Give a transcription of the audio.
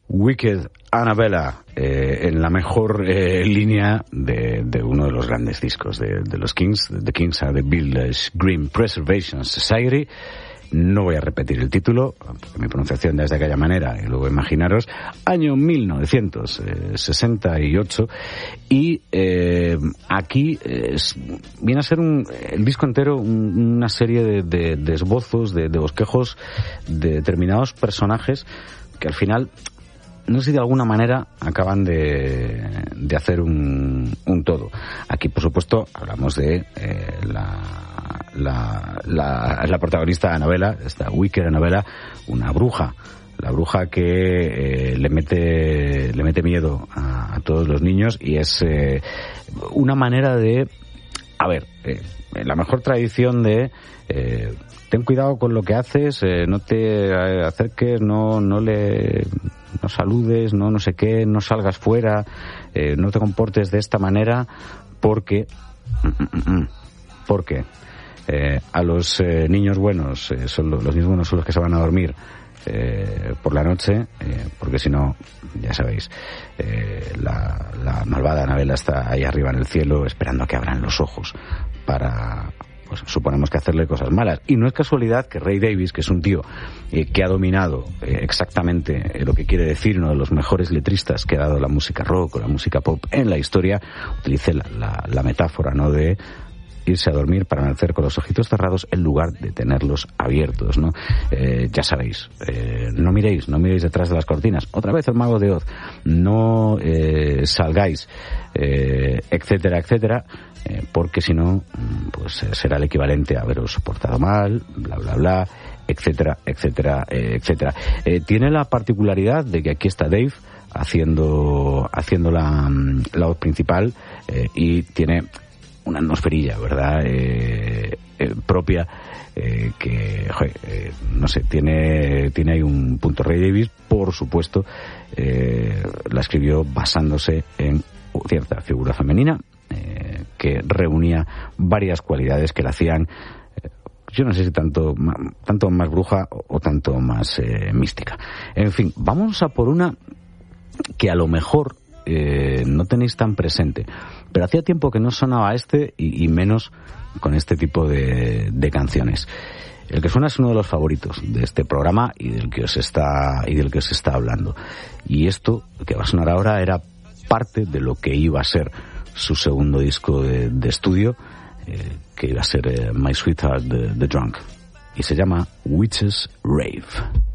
Wicked Annabella, en la mejor línea de uno de los grandes discos de los Kings. The Kings are the Village Green Preservation Society. No voy a repetir el título, porque mi pronunciación ya es de aquella manera, y luego imaginaros, año 1968, y aquí viene a ser el disco entero una serie de esbozos, de bosquejos de determinados personajes que al final, no sé si de alguna manera acaban de hacer un todo. Aquí, por supuesto, hablamos de la protagonista de Annabella, esta Wicked Annabella, una bruja. La bruja que le mete miedo a todos los niños, y es una manera de, la mejor tradición de ten cuidado con lo que haces, no te acerques, no saludes, no sé qué, no salgas fuera, no te comportes de esta manera, porque a los niños buenos los niños buenos son los que se van a dormir por la noche, porque si no, ya sabéis, la malvada Annabella está ahí arriba en el cielo esperando a que abran los ojos para, pues suponemos que hacerle cosas malas. Y no es casualidad que Ray Davies, que es un tío que ha dominado exactamente lo que quiere decir, uno de los mejores letristas que ha dado la música rock o la música pop en la historia, utilice la metáfora, ¿no?, de irse a dormir para nacer con los ojitos cerrados en lugar de tenerlos abiertos, ¿no? Ya sabéis, no miréis detrás de las cortinas. Otra vez el mago de Oz. No salgáis, etcétera, etcétera, porque si no, pues será el equivalente a haberos portado mal, bla, bla, bla, etcétera, etcétera, etcétera. Tiene la particularidad de que aquí está Dave haciendo la voz principal, y tiene una atmosferilla, ¿verdad?, propia, que, no sé, tiene ahí un punto. Ray Davies, por supuesto, la escribió basándose en cierta figura femenina que reunía varias cualidades que la hacían, yo no sé si tanto más bruja o tanto más mística. En fin, vamos a por una que a lo mejor no tenéis tan presente, pero hacía tiempo que no sonaba y menos con este tipo de canciones. El que suena es uno de los favoritos de este programa y del que os está hablando. Y esto que va a sonar ahora era parte de lo que iba a ser su segundo disco de estudio, que iba a ser My Sweetheart the Drunk, y se llama Witch's Rave.